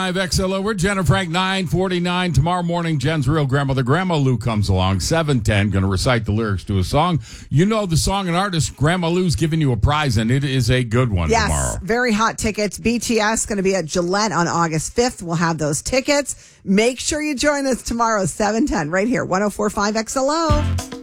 XLO, we're Jen and Frank, 9:49. Tomorrow morning, Jen's real grandmother, Grandma Lou, comes along, 7:10, going to recite the lyrics to a song. You know the song and artist, Grandma Lou's giving you a prize, and it is a good one tomorrow. Yes, very hot tickets. BTS going to be at Gillette on August 5th. We'll have those tickets. Make sure you join us tomorrow, 7:10, right here, 104.5 XLO.